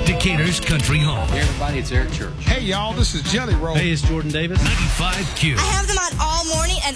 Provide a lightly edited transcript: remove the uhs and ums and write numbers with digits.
Decatur's country home. Hey, everybody, it's Eric Church. Hey, y'all, this is Jelly Roll. Hey, it's Jordan Davis. 95Q. I have them on all morning and